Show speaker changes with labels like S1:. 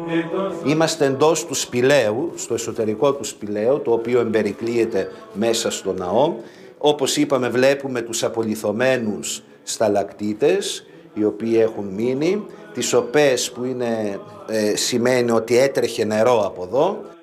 S1: Είμαστε εντός του σπηλαίου, στο εσωτερικό του σπηλαίου, το οποίο εμπερικλείεται μέσα στο ναό. Όπως είπαμε, βλέπουμε τους απολιθωμένους σταλακτίτες, οι οποίοι έχουν μείνει, τις οπές που είναι, σημαίνει ότι έτρεχε νερό από εδώ,